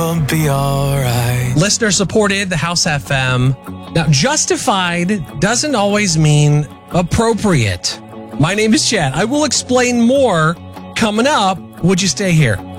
Be all right. Listener supported, the House FM. Now, justified doesn't always mean appropriate. My name is Chad. I will explain more coming up. Would you stay here?